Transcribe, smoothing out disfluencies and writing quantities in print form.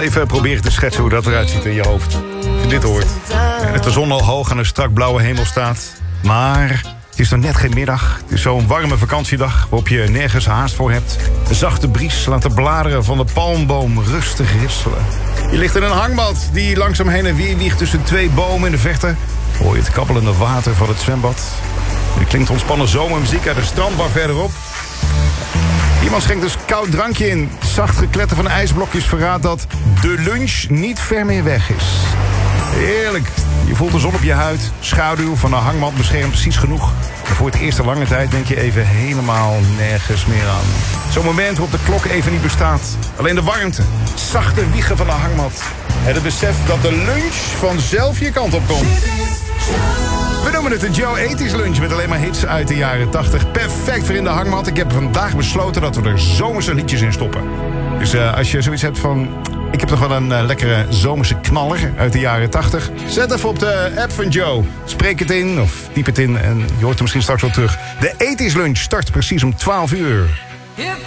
even proberen te schetsen hoe dat eruit ziet in je hoofd. Als je dit hoort. En dat de zon al hoog aan een strak blauwe hemel staat. Maar het is nog net geen middag. Het is zo'n warme vakantiedag waarop je nergens haast voor hebt. De zachte bries laat de bladeren van de palmboom rustig ritselen. Je ligt in een hangmat die langzaam heen en weer wiegt tussen twee bomen in de verte. Hoor je het kabbelende water van het zwembad. Er klinkt ontspannen zomermuziek uit de strandbar verderop. Iemand schenkt dus koud drankje in. Zacht gekletter van ijsblokjes verraadt dat de lunch niet ver meer weg is. Heerlijk. Je voelt de zon op je huid. Schaduw van de hangmat beschermt precies genoeg. En voor het eerste lange tijd denk je even helemaal nergens meer aan. Zo'n moment waarop de klok even niet bestaat. Alleen de warmte, het zachte wiegen van de hangmat. En het besef dat de lunch vanzelf je kant op komt. We noemen het de Joe 80's lunch met alleen maar hits uit de jaren 80. Perfect voor in de hangmat. Ik heb vandaag besloten dat we er zomerse liedjes in stoppen. Dus als je zoiets hebt van... Ik heb toch wel een lekkere zomerse knaller uit de jaren 80. Zet even op de app van Joe. Spreek het in of typ het in en je hoort hem misschien straks wel terug. De 80's lunch start precies om 12 uur.